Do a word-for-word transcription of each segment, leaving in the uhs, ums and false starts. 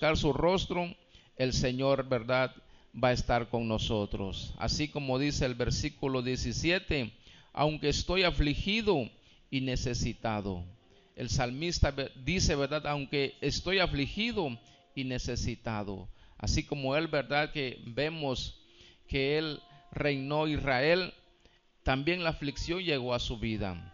buscar su rostro, el Señor, ¿verdad?, va a estar con nosotros. Así como dice el versículo diecisiete, aunque estoy afligido y necesitado. El salmista dice, ¿verdad?, aunque estoy afligido y necesitado. Así como él, ¿verdad?, que vemos que él reinó Israel, también la aflicción llegó a su vida.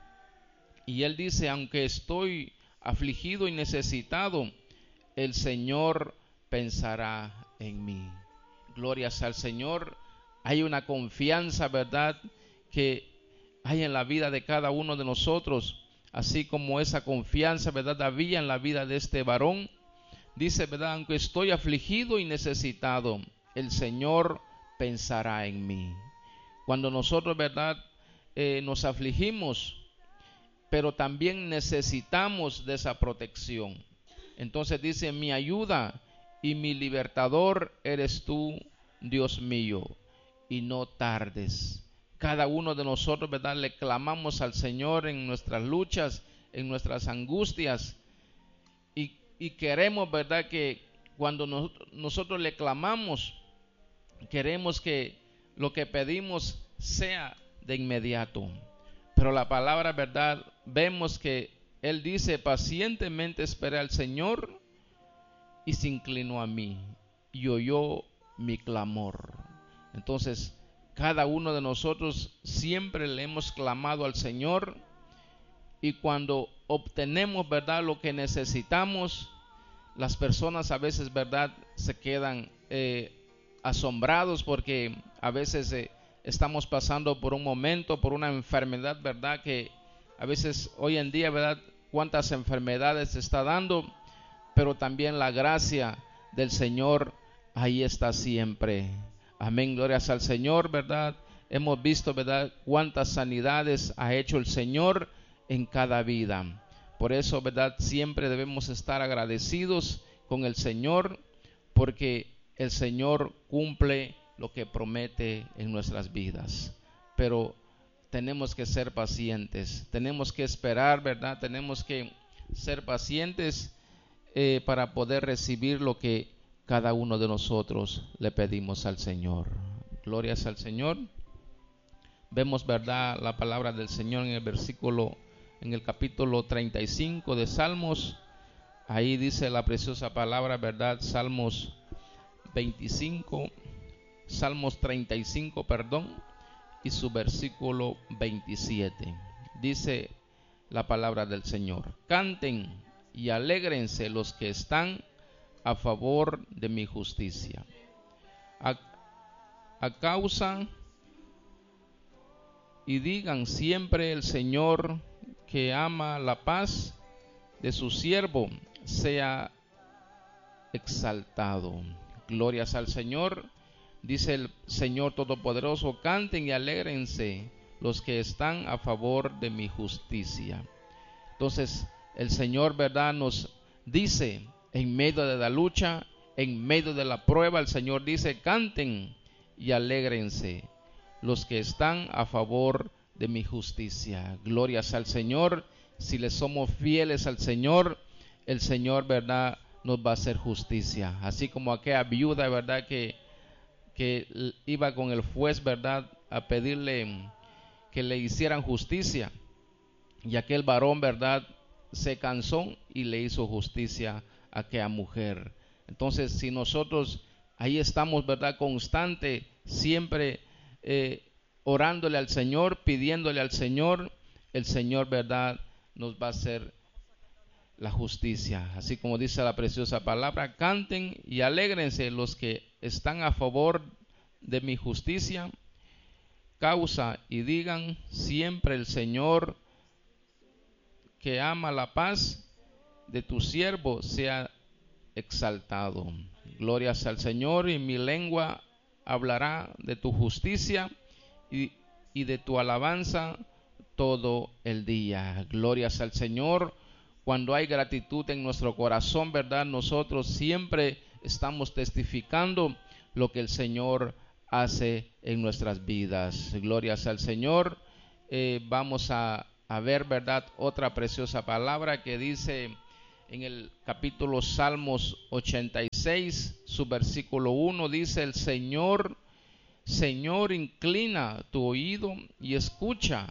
Y él dice, aunque estoy afligido y necesitado, el Señor pensará en mí. Glorias al Señor. Hay una confianza, ¿verdad?, que hay en la vida de cada uno de nosotros, así como esa confianza, ¿verdad?, había en la vida de este varón. Dice, ¿verdad?, aunque estoy afligido y necesitado, el Señor pensará en mí. Cuando nosotros, ¿verdad?, eh, nos afligimos, pero también necesitamos de esa protección. Entonces dice, mi ayuda y mi libertador eres tú, Dios mío, y no tardes. Cada uno de nosotros, ¿verdad?, le clamamos al Señor en nuestras luchas, en nuestras angustias, y, y queremos, ¿verdad?, que cuando nos, nosotros le clamamos, queremos que lo que pedimos sea de inmediato. Pero la palabra, ¿verdad?, vemos que Él dice, pacientemente esperé al Señor y se inclinó a mí y oyó mi clamor. Entonces, cada uno de nosotros siempre le hemos clamado al Señor, y cuando obtenemos, ¿verdad?, lo que necesitamos, las personas a veces, ¿verdad?, se quedan eh, asombrados porque a veces eh, estamos pasando por un momento, por una enfermedad, ¿verdad?, que a veces hoy en día, ¿verdad?, cuántas enfermedades se está dando, pero también la gracia del Señor ahí está siempre. Amén, glorias al Señor, ¿verdad? Hemos visto, ¿verdad?, cuántas sanidades ha hecho el Señor en cada vida. Por eso, ¿verdad?, siempre debemos estar agradecidos con el Señor, porque el Señor cumple lo que promete en nuestras vidas. Pero tenemos que ser pacientes, tenemos que esperar, ¿verdad? Tenemos que ser pacientes eh, para poder recibir lo que cada uno de nosotros le pedimos al Señor. Glorias al Señor. Vemos, ¿verdad?, la palabra del Señor en el versículo, en el capítulo treinta y cinco de Salmos. Ahí dice la preciosa palabra, ¿verdad? Salmos veinticinco, Salmos treinta y cinco, perdón, y su versículo veintisiete. Dice la palabra del Señor: canten y alégrense los que están a favor de mi justicia. A, a causa y digan siempre, el Señor que ama la paz de su siervo sea exaltado. Glorias al Señor. Dice el Señor Todopoderoso: canten y alégrense los que están a favor de mi justicia. Entonces el Señor, ¿verdad?, nos dice en medio de la lucha, en medio de la prueba, el Señor dice: canten y alégrense los que están a favor de mi justicia. Glorias al Señor. Si le somos fieles al Señor, el Señor, ¿verdad?, nos va a hacer justicia. Así como aquella viuda, ¿verdad?, que, que iba con el juez, ¿verdad?, a pedirle que le hicieran justicia. Y aquel varón, ¿verdad?, se cansó y le hizo justicia a aquella mujer. Entonces, si nosotros ahí estamos, ¿verdad?, constante, siempre eh, orándole al Señor, pidiéndole al Señor, el Señor, ¿verdad?, nos va a hacer la justicia. Así como dice la preciosa palabra: canten y alégrense los que están a favor de mi justicia, causa y digan siempre, el Señor que ama la paz de tu siervo sea exaltado. Glorias al Señor. Y mi lengua hablará de tu justicia y, y de tu alabanza todo el día. Glorias al Señor. Cuando hay gratitud en nuestro corazón, ¿verdad?, nosotros siempre estamos testificando lo que el Señor hace en nuestras vidas. Glorias al Señor. Eh, vamos a, a ver, ¿verdad?, otra preciosa palabra que dice en el capítulo Salmos ochenta y seis, su versículo uno dice: el Señor, Señor, inclina tu oído y escucha,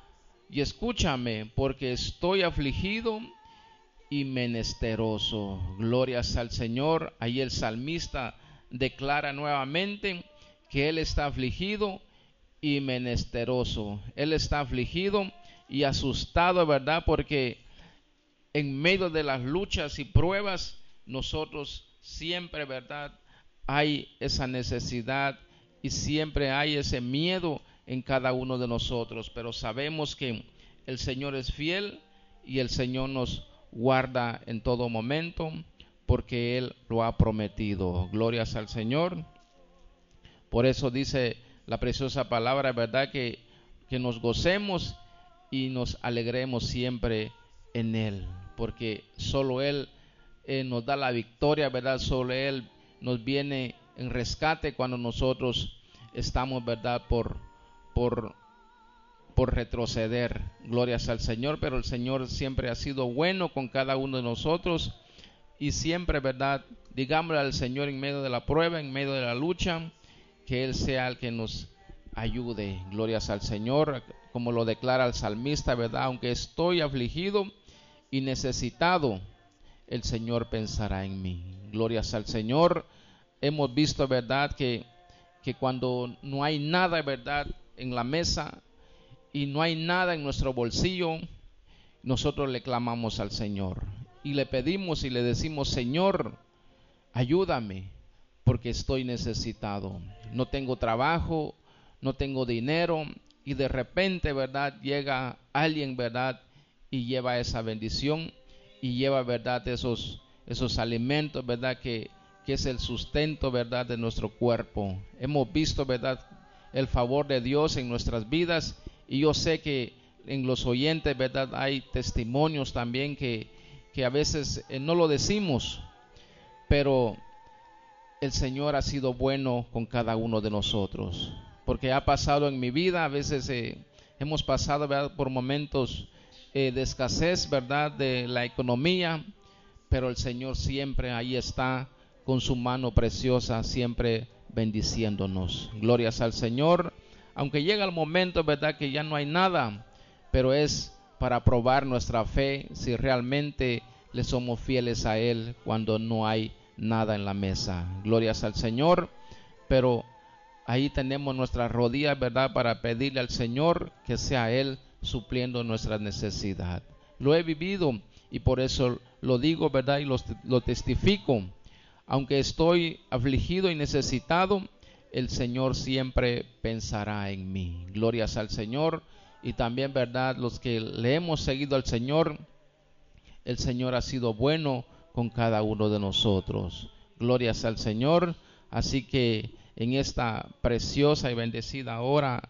y escúchame, porque estoy afligido y menesteroso. Glorias al Señor. Ahí el salmista declara nuevamente que él está afligido y menesteroso. Él está afligido y asustado, ¿verdad? Porque en medio de las luchas y pruebas, nosotros siempre, ¿verdad?, hay esa necesidad y siempre hay ese miedo en cada uno de nosotros. Pero sabemos que el Señor es fiel y el Señor nos guarda en todo momento, porque Él lo ha prometido. Glorias al Señor. Por eso dice la preciosa palabra, ¿verdad?, que, que nos gocemos y nos alegremos siempre en Él, porque solo Él eh, nos da la victoria, ¿verdad? Solo Él nos viene en rescate cuando nosotros estamos, ¿verdad?, por, por, por retroceder. Glorias al Señor. Pero el Señor siempre ha sido bueno con cada uno de nosotros, y siempre, ¿verdad?, digámosle al Señor en medio de la prueba, en medio de la lucha, que Él sea el que nos ayude. Glorias al Señor, como lo declara el salmista, ¿verdad? Aunque estoy afligido y necesitado, el Señor pensará en mí. Glorias al Señor. Hemos visto, ¿verdad?, que, que cuando no hay nada, ¿verdad?, en la mesa y no hay nada en nuestro bolsillo, nosotros le clamamos al Señor y le pedimos y le decimos: Señor, ayúdame, porque estoy necesitado. No tengo trabajo, no tengo dinero, y de repente, ¿verdad?, llega alguien, ¿verdad?, y lleva esa bendición y lleva, ¿verdad?, esos, esos alimentos, ¿verdad?, que, que es el sustento, ¿verdad?, de nuestro cuerpo. Hemos visto, ¿verdad?, el favor de Dios en nuestras vidas, y yo sé que en los oyentes, ¿verdad?, hay testimonios también que, que a veces eh, no lo decimos, pero el Señor ha sido bueno con cada uno de nosotros, porque ha pasado en mi vida. A veces eh, hemos pasado, ¿verdad?, por momentos eh, de escasez, ¿verdad?, de la economía, pero el Señor siempre ahí está con su mano preciosa, siempre bendiciéndonos. Glorias al Señor. Aunque llega el momento, ¿verdad?, que ya no hay nada, pero es para probar nuestra fe, si realmente le somos fieles a Él cuando no hay nada en la mesa. Glorias al Señor. Pero ahí tenemos nuestras rodillas, ¿verdad?, para pedirle al Señor que sea Él supliendo nuestra necesidad. Lo he vivido y por eso lo digo, ¿verdad?, y lo, lo testifico. Aunque estoy afligido y necesitado, el Señor siempre pensará en mí. Glorias al Señor. Y también, ¿verdad?, los que le hemos seguido al Señor, el Señor ha sido bueno con cada uno de nosotros. Glorias al Señor. Así que en esta preciosa y bendecida hora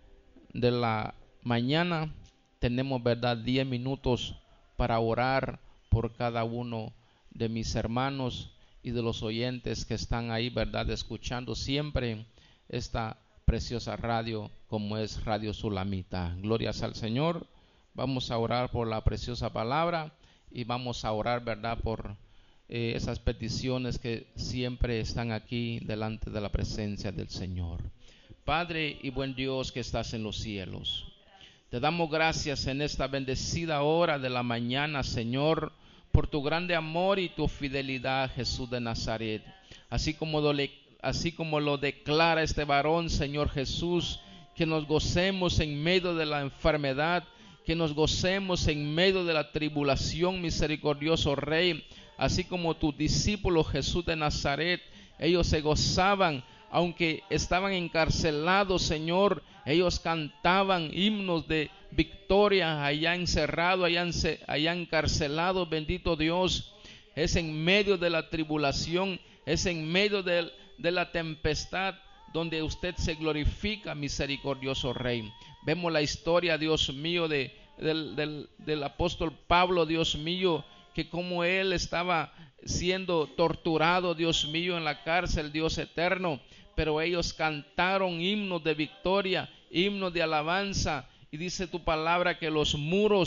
de la mañana tenemos, ¿verdad?, diez minutos para orar por cada uno de mis hermanos y de los oyentes que están ahí, ¿verdad?, escuchando siempre esta preciosa radio como es Radio Sulamita. Glorias al Señor. Vamos a orar por la preciosa palabra y vamos a orar, ¿verdad?, por eh, esas peticiones que siempre están aquí delante de la presencia del Señor. Padre y buen Dios que estás en los cielos, te damos gracias en esta bendecida hora de la mañana, Señor, por tu grande amor y tu fidelidad, Jesús de Nazaret. Así como lo, así como lo declara este varón, Señor Jesús, que nos gocemos en medio de la enfermedad, que nos gocemos en medio de la tribulación, misericordioso Rey. Así como tus discípulos, Jesús de Nazaret, ellos se gozaban, aunque estaban encarcelados, Señor, ellos cantaban himnos de victoria, allá encerrados, allá, allá encarcelados, bendito Dios. Es en medio de la tribulación, es en medio de, de la tempestad, donde usted se glorifica, misericordioso Rey. Vemos la historia, Dios mío, de, del, del, del apóstol Pablo, Dios mío, que como él estaba siendo torturado, Dios mío, en la cárcel, Dios eterno, pero ellos cantaron himnos de victoria, himnos de alabanza, y dice tu palabra que los muros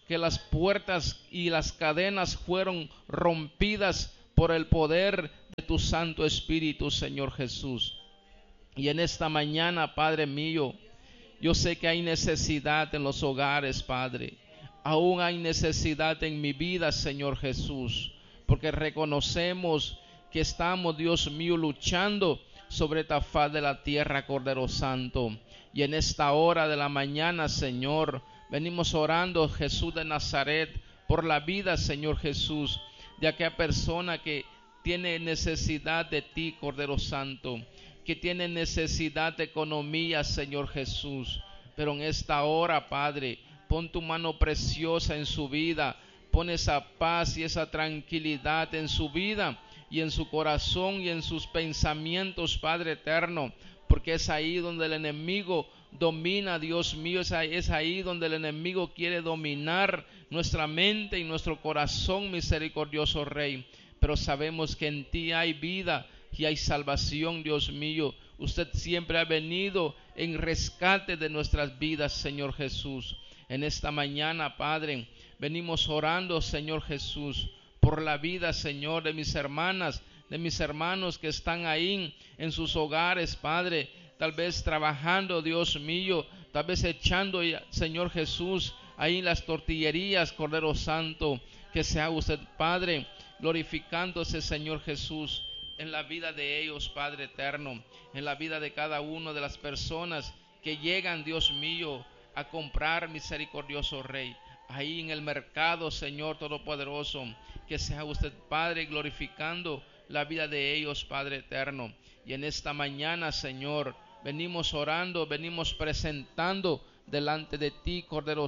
que las puertas y las cadenas fueron rompidas por el poder de tu Santo Espíritu, Señor Jesús. Y en esta mañana, Padre mío, yo sé que hay necesidad en los hogares, Padre. Aún hay necesidad en mi vida, Señor Jesús, porque reconocemos que estamos, Dios mío, luchando sobre esta faz de la tierra, Cordero Santo. Y en esta hora de la mañana, Señor, venimos orando, Jesús de Nazaret, por la vida, Señor Jesús, de aquella persona que tiene necesidad de ti, Cordero Santo, que tiene necesidad de economía, Señor Jesús. Pero en esta hora, Padre, pon tu mano preciosa en su vida, pon esa paz y esa tranquilidad en su vida y en su corazón y en sus pensamientos, Padre eterno, porque es ahí donde el enemigo domina, Dios mío, es ahí, es ahí donde el enemigo quiere dominar nuestra mente y nuestro corazón, misericordioso Rey. Pero sabemos que en ti hay vida y hay salvación, Dios mío. Usted siempre ha venido en rescate de nuestras vidas, Señor Jesús. En esta mañana, Padre, venimos orando, Señor Jesús, por la vida, Señor, de mis hermanas, de mis hermanos que están ahí en sus hogares, Padre, tal vez trabajando, Dios mío, tal vez echando, Señor Jesús, ahí en las tortillerías, Cordero Santo. Que sea usted, Padre, glorificándose, Señor Jesús, en la vida de ellos, Padre eterno, en la vida de cada una de las personas que llegan, Dios mío, a comprar, misericordioso Rey, ahí en el mercado, Señor Todopoderoso. Que sea usted, Padre, glorificando la vida de ellos, Padre eterno. Y en esta mañana, Señor, venimos orando, venimos presentando delante de ti, Cordero